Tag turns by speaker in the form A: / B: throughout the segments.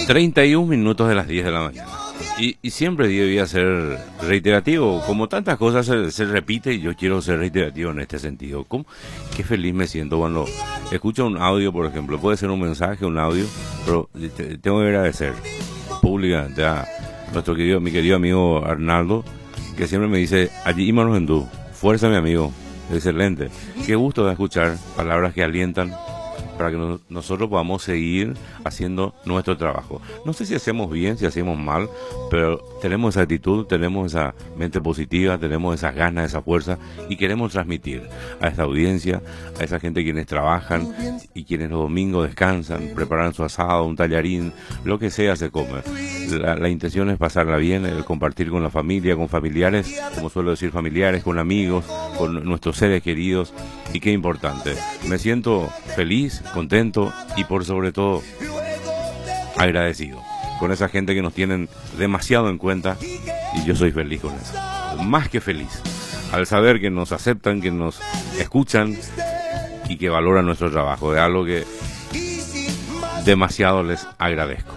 A: 31 minutos de las 10 de la mañana. Y siempre debía ser reiterativo. Como tantas cosas se repite, y yo quiero ser reiterativo en este sentido. Qué feliz me siento cuando escucho un audio, por ejemplo. Puede ser un mensaje, un audio, pero tengo que agradecer públicamente a mi querido amigo Arnaldo, que siempre me dice: allí ímanos en tú. Fuerza, mi amigo. Excelente. Qué gusto de escuchar palabras que alientan para que nosotros podamos seguir haciendo nuestro trabajo. No sé si hacemos bien, si hacemos mal, pero tenemos esa actitud, tenemos esa mente positiva, tenemos esas ganas, esa fuerza, y queremos transmitir a esta audiencia, a esa gente quienes trabajan y quienes los domingos descansan, preparan su asado, un tallarín, lo que sea se come. La intención es pasarla bien, el compartir con la familia, con familiares, como suelo decir, familiares, con amigos, con nuestros seres queridos, y qué importante. Me siento feliz, contento y por sobre todo agradecido con esa gente que nos tienen demasiado en cuenta, y yo soy feliz con eso, más que feliz al saber que nos aceptan, que nos escuchan y que valoran nuestro trabajo. De algo que demasiado les agradezco.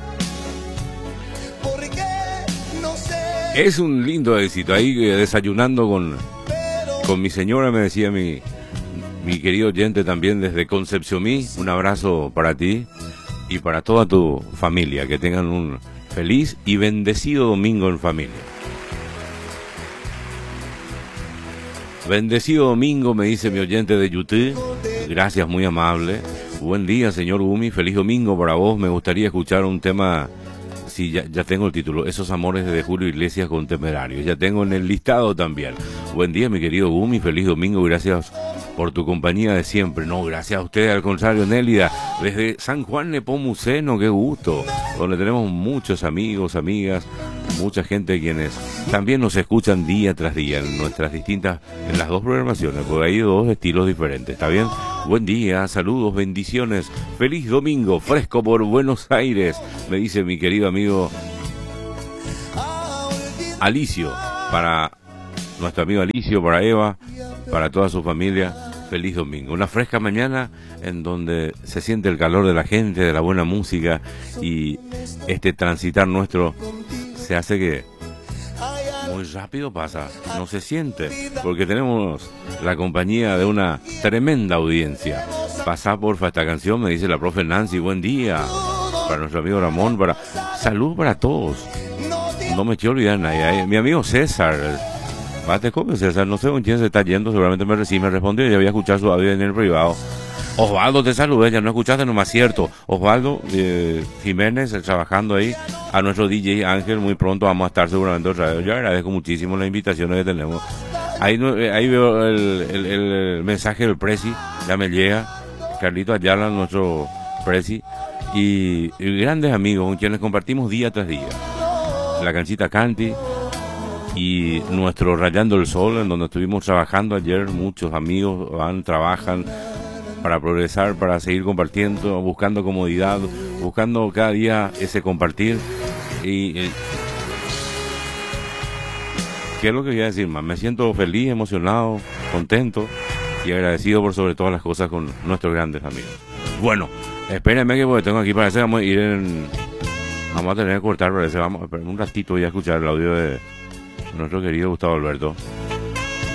A: Es un lindo éxito. Ahí desayunando con mi señora, me decía mi querido oyente también desde Concepcioní, un abrazo para ti y para toda tu familia, que tengan un feliz y bendecido domingo en familia. Bendecido domingo, me dice mi oyente de YouTube. Gracias, muy amable. Buen día, señor Gumi, feliz domingo para vos. Me gustaría escuchar un tema. Sí, ya tengo el título, Esos amores de Julio Iglesias con Temerarios. Ya tengo en el listado también. Buen día, mi querido Gumi, feliz domingo, gracias por tu compañía de siempre. No, gracias a usted, al contrario, Nélida, desde San Juan Nepomuceno, qué gusto, donde tenemos muchos amigos, amigas, mucha gente quienes también nos escuchan día tras día en nuestras distintas, en las dos programaciones, porque hay dos estilos diferentes, ¿está bien? Buen día, saludos, bendiciones, feliz domingo, fresco por Buenos Aires, me dice mi querido amigo Alicio, para nuestro amigo Alicio, para Eva, para toda su familia, feliz domingo. Una fresca mañana en donde se siente el calor de la gente, de la buena música, y este transitar nuestro se hace que muy rápido pasa, no se siente, porque tenemos la compañía de una tremenda audiencia. Pasa porfa esta canción, me dice la profe Nancy, buen día, para nuestro amigo Ramón, salud para todos, no me quiero olvidar nadie, mi amigo César, bate come César, no sé con quién se está yendo, seguramente me respondió, ya voy a escuchar su audio en el privado. Osvaldo, te saludé, ya no escuchaste, nomás cierto. Osvaldo Jiménez, trabajando ahí, a nuestro DJ Ángel, muy pronto vamos a estar seguramente otra vez. Yo agradezco muchísimo las invitaciones que tenemos. Ahí veo el mensaje del Prezi, ya me llega. Carlito Ayala, nuestro Prezi, y grandes amigos con quienes compartimos día tras día. La canchita Canti y nuestro Rayando el Sol, en donde estuvimos trabajando ayer, muchos amigos trabajan para progresar, para seguir compartiendo, buscando comodidad, buscando cada día ese compartir. Y ¿qué es lo que voy a decir más? Me siento feliz, emocionado, contento y agradecido por sobre todas las cosas con nuestros grandes amigos. Bueno, espérenme que porque tengo aquí, parece vamos a ir vamos a tener que cortar, parece, vamos un ratito voy a escuchar el audio de nuestro querido Gustavo Alberto.